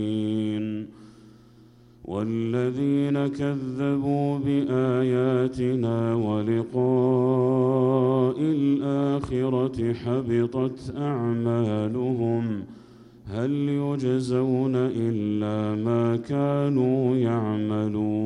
والذين كذبوا بآياتنا ولقاء الآخرة حبطت أعمالهم هل يجزون إلا ما كانوا يعملون